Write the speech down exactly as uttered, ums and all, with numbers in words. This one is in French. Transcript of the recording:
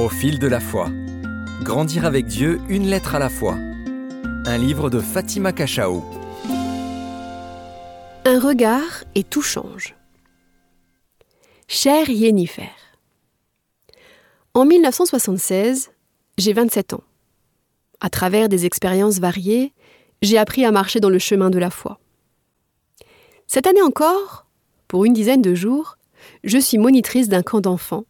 Au fil de la foi. Grandir avec Dieu, une lettre à la fois. Un livre de Fatima Cachao. Un regard et tout change. Chère Yennefer, en mille neuf cent soixante-seize, j'ai vingt-sept ans. À travers des expériences variées, j'ai appris à marcher dans le chemin de la foi. Cette année encore, pour une dizaine de jours, je suis monitrice d'un camp d'enfants